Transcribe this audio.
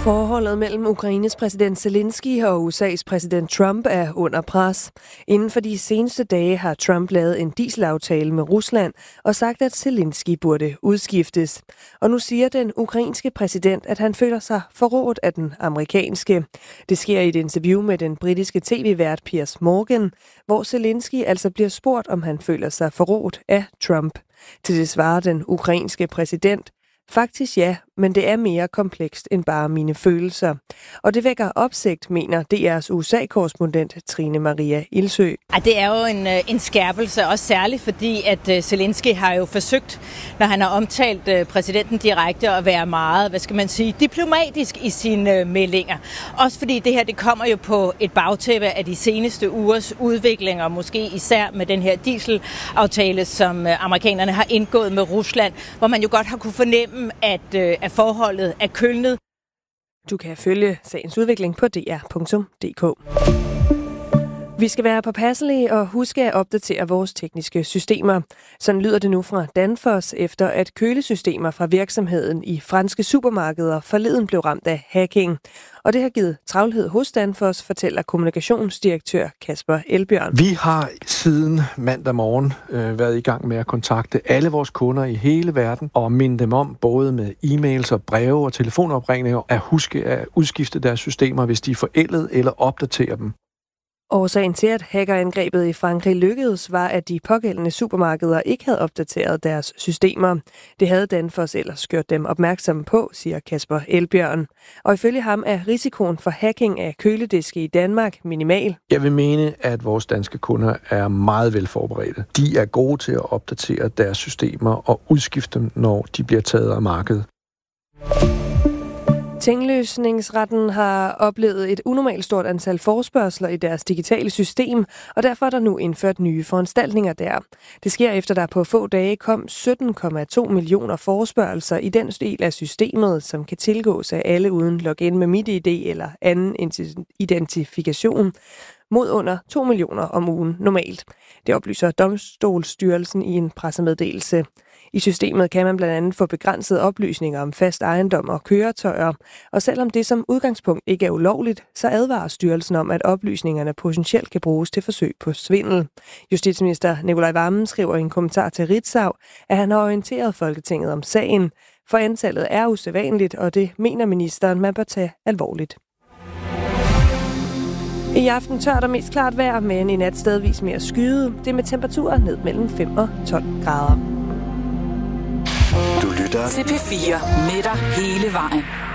Forholdet mellem Ukraines præsident Zelensky og USA's præsident Trump er under pres. Inden for de seneste dage har Trump lavet en dieselaftale med Rusland og sagt, at Zelensky burde udskiftes. Og nu siger den ukrainske præsident, at han føler sig forrådt af den amerikanske. Det sker i et interview med den britiske tv-vært Piers Morgan, hvor Zelensky altså bliver spurgt, om han føler sig forrådt af Trump. Til det svarer den ukrainske præsident: faktisk ja, men det er mere komplekst end bare mine følelser. Og det vækker opsigt, mener DR's USA-korrespondent Trine Maria Ilsø. Det er jo en skærpelse, også særligt fordi, at Zelensky har jo forsøgt, når han har omtalt præsidenten direkte, at være meget, diplomatisk i sine meldinger. Også fordi det her, det kommer jo på et bagtæppe af de seneste ugers udviklinger, måske især med den her dieselaftale, som amerikanerne har indgået med Rusland, hvor man jo godt har kunne fornemme, at forholdet er kølnet. Du kan følge sagens udvikling på dr.dk. Vi skal være påpasselige og huske at opdatere vores tekniske systemer. Sådan lyder det nu fra Danfoss, efter at kølesystemer fra virksomheden i franske supermarkeder forleden blev ramt af hacking. Og det har givet travlhed hos Danfoss, fortæller kommunikationsdirektør Kasper Elbjørn. Vi har siden mandag morgen været i gang med at kontakte alle vores kunder i hele verden og minde dem om, både med e-mails og breve og telefonopringninger, at huske at udskifte deres systemer, hvis de er forældet, eller opdatere dem. Årsagen til, at hackerangrebet i Frankrig lykkedes, var, at de pågældende supermarkeder ikke havde opdateret deres systemer. Det havde Danfoss ellers gjort dem opmærksomme på, siger Kasper Elbjørn. Og ifølge ham er risikoen for hacking af kølediske i Danmark minimal. Jeg vil mene, at vores danske kunder er meget velforberedte. De er gode til at opdatere deres systemer og udskifte dem, når de bliver taget af markedet. Tinglysningsretten har oplevet et unormalt stort antal forespørgsler i deres digitale system, og derfor er der nu indført nye foranstaltninger der. Det sker efter, der på få dage kom 17,2 millioner forespørgelser i den del af systemet, som kan tilgås af alle uden login med MitID eller anden identifikation, mod under 2 millioner om ugen normalt. Det oplyser Domstolsstyrelsen i en pressemeddelelse. I systemet kan man blandt andet få begrænsede oplysninger om fast ejendom og køretøjer, og selvom det som udgangspunkt ikke er ulovligt, så advarer styrelsen om, at oplysningerne potentielt kan bruges til forsøg på svindel. Justitsminister Nicolai Wammen skriver i en kommentar til Ritzau, at han har orienteret Folketinget om sagen, for antallet er usædvanligt, og det mener ministeren, man bør tage alvorligt. I aften tørt og mest klart vejr, men i nat stedvis mere skyde. Det med temperaturer ned mellem 5 og 12 grader. Du lytter til P4 med dig hele vejen.